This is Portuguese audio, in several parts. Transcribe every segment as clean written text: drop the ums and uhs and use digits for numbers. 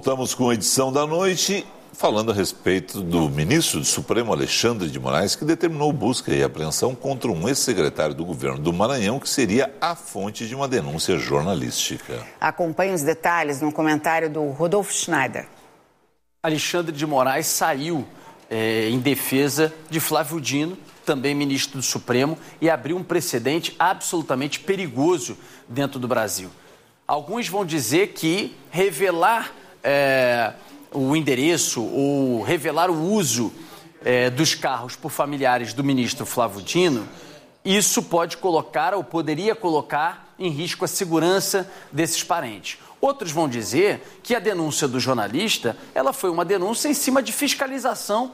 Voltamos com a edição da noite, falando a respeito do ministro do Supremo, Alexandre de Moraes, que determinou busca e apreensão contra um ex-secretário do governo do Maranhão, que seria a fonte de uma denúncia jornalística. Acompanhe os detalhes no comentário do Rodolfo Schneider. Alexandre de Moraes saiu em defesa de Flávio Dino, também ministro do Supremo, e abriu um precedente absolutamente perigoso dentro do Brasil. Alguns vão dizer que revelar o endereço ou revelar o uso dos carros por familiares do ministro Flávio Dino, isso pode colocar ou poderia colocar em risco a segurança desses parentes. Outros vão dizer que a denúncia do jornalista, ela foi uma denúncia em cima de fiscalização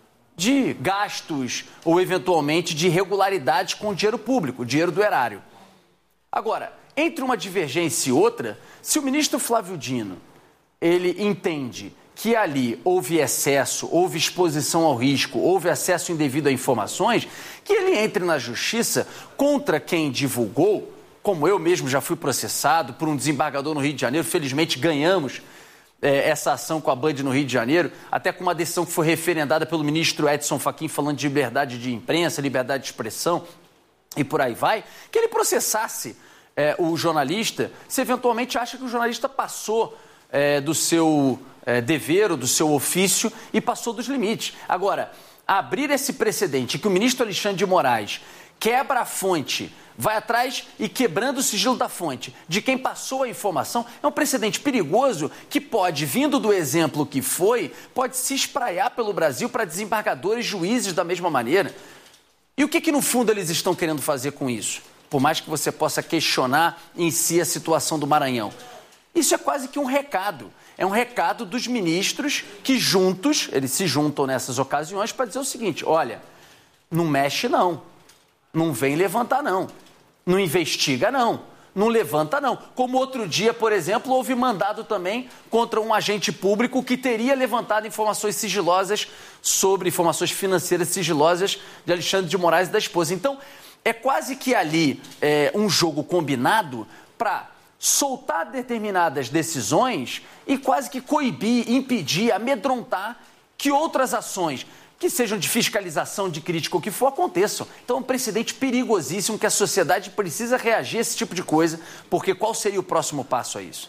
de gastos ou, eventualmente, de irregularidades com o dinheiro público, o dinheiro do erário. Agora, entre uma divergência e outra, se o ministro Flávio Dino, ele entende que ali houve excesso, houve exposição ao risco, houve acesso indevido a informações, que ele entre na justiça contra quem divulgou, como eu mesmo já fui processado por um desembargador no Rio de Janeiro, felizmente ganhamos essa ação com a Band no Rio de Janeiro, até com uma decisão que foi referendada pelo ministro Edson Fachin, falando de liberdade de imprensa, liberdade de expressão e por aí vai, que ele processasse o jornalista, se eventualmente acha que o jornalista passou do seu dever ou do seu ofício e passou dos limites. Agora, abrir esse precedente que o ministro Alexandre de Moraes quebra a fonte, vai atrás e quebrando o sigilo da fonte de quem passou a informação, é um precedente perigoso que pode, vindo do exemplo que foi, pode se espraiar pelo Brasil para desembargadores, juízes da mesma maneira. E o que no fundo eles estão querendo fazer com isso? Por mais que você possa questionar em si a situação do Maranhão. Isso é quase que um recado. É um recado dos ministros que juntos, eles se juntam nessas ocasiões para dizer o seguinte: olha, não mexe não, não vem levantar não, não investiga não, não levanta não. Como outro dia, por exemplo, houve mandado também contra um agente público que teria levantado informações sigilosas sobre informações financeiras sigilosas de Alexandre de Moraes e da esposa. Então, é quase que ali um jogo combinado para soltar determinadas decisões e quase que coibir, impedir, amedrontar que outras ações, que sejam de fiscalização, de crítica, o que for, aconteçam. Então é um precedente perigosíssimo que a sociedade precisa reagir a esse tipo de coisa, porque qual seria o próximo passo a isso?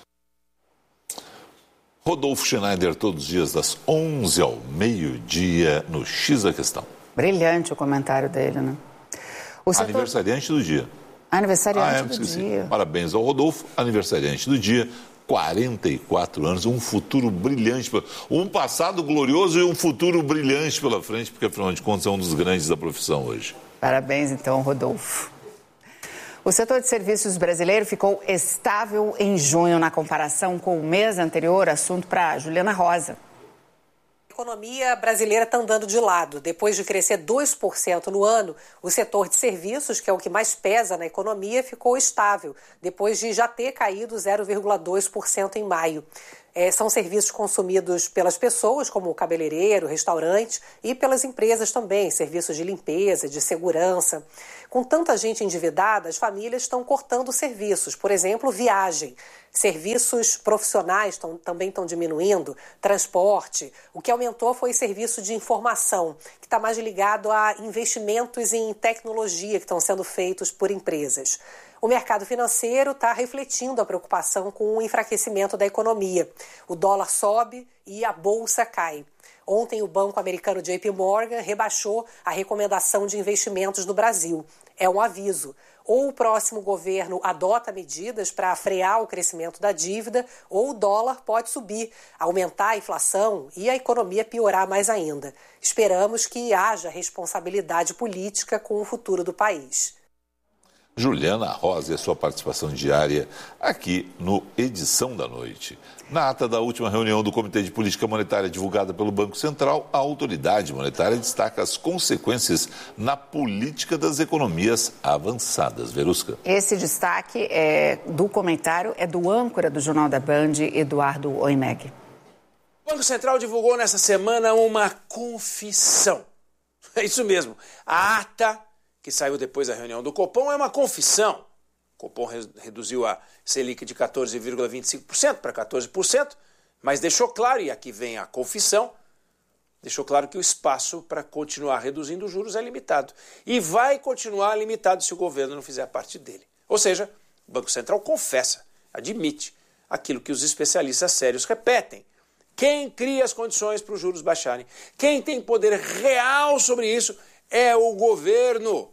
Rodolfo Schneider, todos os dias das 11 ao meio-dia no X da Questão. Brilhante o comentário dele, né? Aniversariante do dia. Aniversariante do dia. Parabéns ao Rodolfo, aniversariante do dia, 44 anos, um futuro brilhante, um passado glorioso e um futuro brilhante pela frente, porque afinal de contas é um dos grandes da profissão hoje. Parabéns então, Rodolfo. O setor de serviços brasileiro ficou estável em junho na comparação com o mês anterior, assunto para Juliana Rosa. A economia brasileira está andando de lado. Depois de crescer 2% no ano, o setor de serviços, que é o que mais pesa na economia, ficou estável, depois de já ter caído 0,2% em maio. São serviços consumidos pelas pessoas, como o cabeleireiro, restaurante, e pelas empresas também, serviços de limpeza, de segurança. Com tanta gente endividada, as famílias estão cortando serviços, por exemplo, viagem. Serviços profissionais também estão diminuindo, transporte. O que aumentou foi serviço de informação, que está mais ligado a investimentos em tecnologia que estão sendo feitos por empresas. O mercado financeiro está refletindo a preocupação com o enfraquecimento da economia. O dólar sobe e a bolsa cai. Ontem, o banco americano JP Morgan rebaixou a recomendação de investimentos no Brasil. É um aviso. Ou o próximo governo adota medidas para frear o crescimento da dívida, ou o dólar pode subir, aumentar a inflação e a economia piorar mais ainda. Esperamos que haja responsabilidade política com o futuro do país. Juliana Rosa e a sua participação diária aqui no Edição da Noite. Na ata da última reunião do Comitê de Política Monetária divulgada pelo Banco Central, a autoridade monetária destaca as consequências na política das economias avançadas. Verusca. Esse destaque do comentário é do âncora do Jornal da Band, Eduardo Oimeg. O Banco Central divulgou nessa semana uma confissão. É isso mesmo. A ata que saiu depois da reunião do Copom é uma confissão. O Copom reduziu a Selic de 14,25% para 14%, Mas deixou claro, e aqui vem a confissão, deixou claro que o espaço para continuar reduzindo os juros é limitado. E vai continuar limitado se o governo não fizer a parte dele. Ou seja, o Banco Central confessa, admite aquilo que os especialistas sérios repetem. Quem cria as condições para os juros baixarem, quem tem poder real sobre isso é o governo.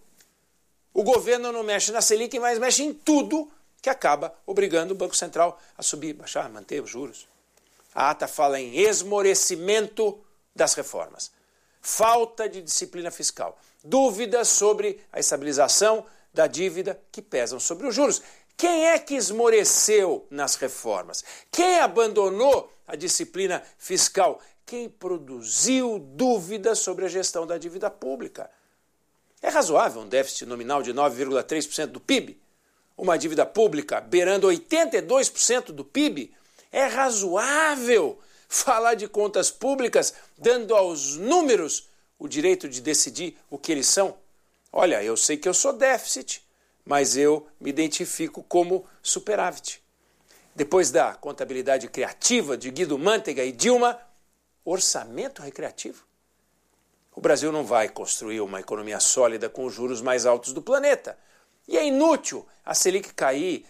O governo não mexe na Selic, mas mexe em tudo que acaba obrigando o Banco Central a subir, baixar, manter os juros. A ata fala em esmorecimento das reformas, falta de disciplina fiscal, dúvidas sobre a estabilização da dívida que pesam sobre os juros. Quem é que esmoreceu nas reformas? Quem abandonou a disciplina fiscal? Quem produziu dúvidas sobre a gestão da dívida pública? É razoável um déficit nominal de 9,3% do PIB? Uma dívida pública beirando 82% do PIB? É razoável falar de contas públicas dando aos números o direito de decidir o que eles são? Olha, eu sei que eu sou déficit, mas eu me identifico como superávit. Depois da contabilidade criativa de Guido Mantega e Dilma, orçamento recreativo. O Brasil não vai construir uma economia sólida com os juros mais altos do planeta. E é inútil a Selic cair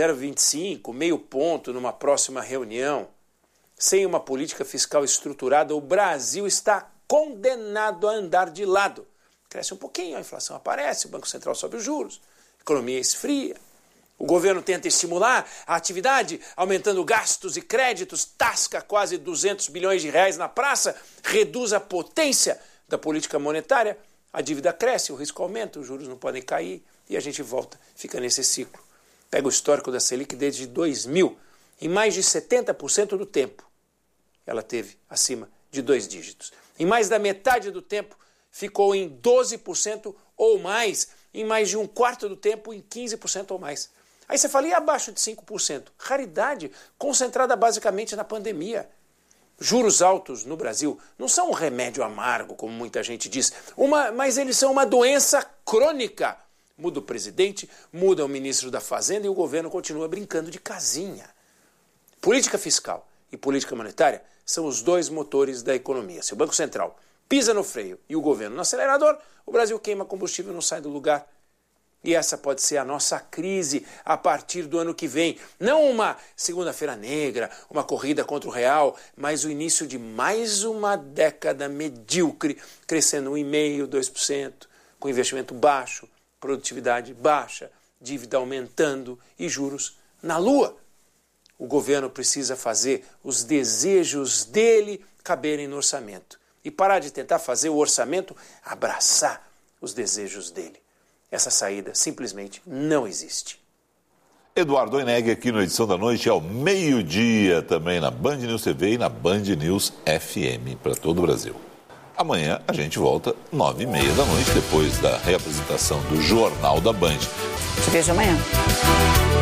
0,25, meio ponto numa próxima reunião. Sem uma política fiscal estruturada, o Brasil está condenado a andar de lado. Cresce um pouquinho, a inflação aparece, o Banco Central sobe os juros, a economia esfria. O governo tenta estimular a atividade, aumentando gastos e créditos, tasca quase 200 bilhões de reais na praça, reduz a potência da política monetária, a dívida cresce, o risco aumenta, os juros não podem cair e a gente volta, fica nesse ciclo. Pega o histórico da Selic desde 2000, em mais de 70% do tempo, ela teve acima de 2 dígitos. Em mais da metade do tempo, ficou em 12% ou mais, em mais de um quarto do tempo, em 15% ou mais. Aí você fala, e abaixo de 5%? Raridade, concentrada basicamente na pandemia. Juros altos no Brasil não são um remédio amargo, como muita gente diz, mas eles são uma doença crônica. Muda o presidente, muda o ministro da Fazenda e o governo continua brincando de casinha. Política fiscal e política monetária são os dois motores da economia. Se o Banco Central pisa no freio e o governo no acelerador, o Brasil queima combustível e não sai do lugar. E essa pode ser a nossa crise a partir do ano que vem. Não uma segunda-feira negra, uma corrida contra o real, mas o início de mais uma década medíocre, crescendo 1,5%, 2%, com investimento baixo, produtividade baixa, dívida aumentando e juros na lua. O governo precisa fazer os desejos dele caberem no orçamento e parar de tentar fazer o orçamento abraçar os desejos dele. Essa saída simplesmente não existe. Eduardo Oineg aqui no Edição da Noite ao meio-dia também na Band News TV e na Band News FM para todo o Brasil. Amanhã a gente volta 9h30 da noite, depois da reapresentação do Jornal da Band. Te vejo amanhã.